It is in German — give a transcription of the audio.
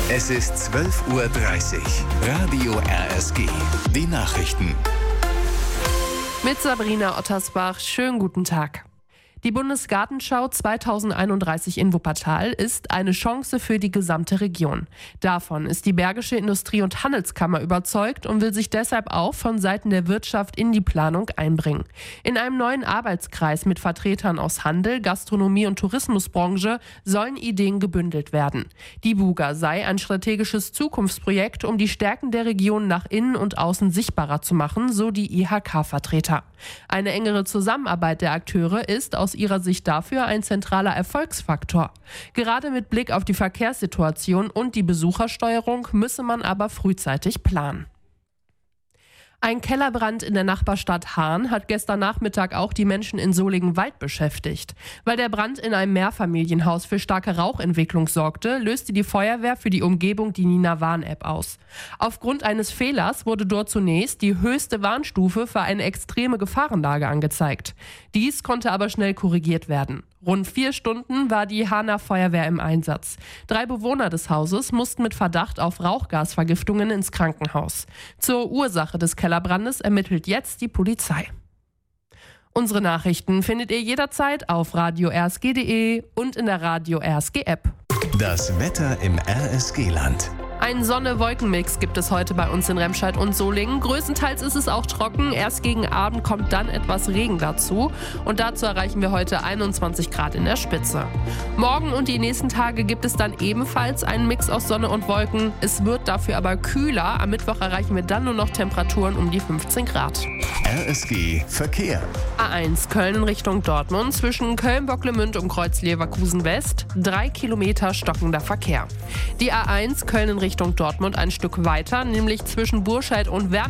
Es ist 12:30 Uhr. Radio RSG. Die Nachrichten. Mit Sabrina Ottersbach. Schönen guten Tag. Die Bundesgartenschau 2031 in Wuppertal ist eine Chance für die gesamte Region. Davon ist die Bergische Industrie- und Handelskammer überzeugt und will sich deshalb auch von Seiten der Wirtschaft in die Planung einbringen. In einem neuen Arbeitskreis mit Vertretern aus Handel, Gastronomie und Tourismusbranche sollen Ideen gebündelt werden. Die Buga sei ein strategisches Zukunftsprojekt, um die Stärken der Region nach innen und außen sichtbarer zu machen, so die IHK-Vertreter. Eine engere Zusammenarbeit der Akteure ist aus ihrer Sicht dafür ein zentraler Erfolgsfaktor. Gerade mit Blick auf die Verkehrssituation und die Besuchersteuerung müsse man aber frühzeitig planen. Ein Kellerbrand in der Nachbarstadt Haan hat gestern Nachmittag auch die Menschen in Solingen-Wald beschäftigt. Weil der Brand in einem Mehrfamilienhaus für starke Rauchentwicklung sorgte, löste die Feuerwehr für die Umgebung die Nina-Warn-App aus. Aufgrund eines Fehlers wurde dort zunächst die höchste Warnstufe für eine extreme Gefahrenlage angezeigt. Dies konnte aber schnell korrigiert werden. Rund 4 Stunden war die Haaner Feuerwehr im Einsatz. 3 Bewohner des Hauses mussten mit Verdacht auf Rauchgasvergiftungen ins Krankenhaus. Zur Ursache des Kellerbrandes ermittelt jetzt die Polizei. Unsere Nachrichten findet ihr jederzeit auf radio-rsg.de und in der Radio RSG App. Das Wetter im RSG-Land. Einen Sonne-Wolken-Mix gibt es heute bei uns in Remscheid und Solingen. Größtenteils ist es auch trocken. Erst gegen Abend kommt dann etwas Regen dazu. Und dazu erreichen wir heute 21 Grad in der Spitze. Morgen und die nächsten Tage gibt es dann ebenfalls einen Mix aus Sonne und Wolken. Es wird dafür aber kühler. Am Mittwoch erreichen wir dann nur noch Temperaturen um die 15 Grad. RSG Verkehr. A1 Köln in Richtung Dortmund. Zwischen Köln-Bocklemünd und Kreuz-Leverkusen West 3 Kilometer stockender Verkehr. Die A1 Köln in Richtung Dortmund ein Stück weiter, nämlich zwischen Burscheid und Wermsdorf